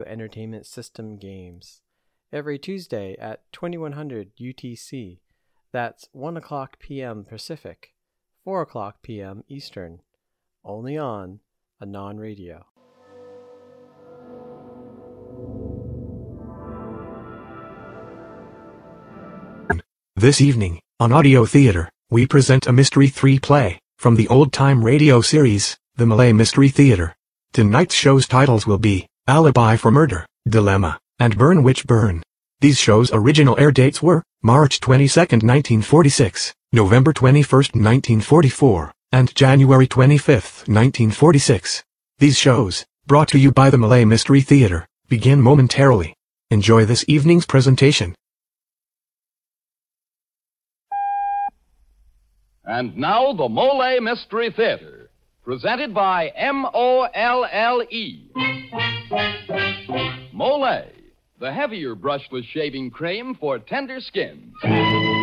Entertainment System games. Every Tuesday at 2100 UTC. That's 1 o'clock p.m. Pacific, 4 o'clock p.m. Eastern. Only on Anon Radio. This evening, on Audio Theater, we present a Mystery 3 play from the old-time radio series, The Malay Mystery Theater. Tonight's show's titles will be Alibi for Murder, Dilemma, and Burn Witch Burn. These shows' original air dates were March 22, 1946, November 21, 1944, and January 25, 1946. These shows, brought to you by the Malay Mystery Theater, begin momentarily. Enjoy this evening's presentation. And now, the Malay Mystery Theater, presented by M-O-L-L-E. Molay, the heavier brushless shaving cream for tender skins.